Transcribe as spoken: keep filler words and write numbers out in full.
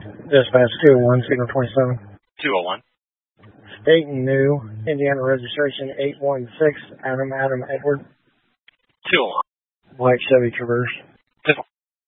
Dispatch two oh one, signal twenty-seven. two oh one. State and new, Indiana registration eight one six, Adam Adam Edward. two oh one. White Chevy Traverse.